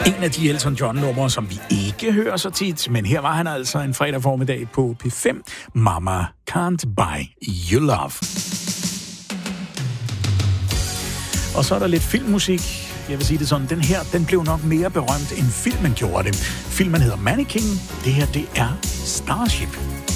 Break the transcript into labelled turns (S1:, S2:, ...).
S1: En af de Elton John-numre, som vi ikke hører så tit, men her var han altså en fredag formiddag på P5. Mama Can't Buy You Love. Og så er der lidt filmmusik. Jeg vil sige det sådan, den her, den blev nok mere berømt, end filmen gjorde det. Filmen hedder Mannequin. Det her, det er Starship.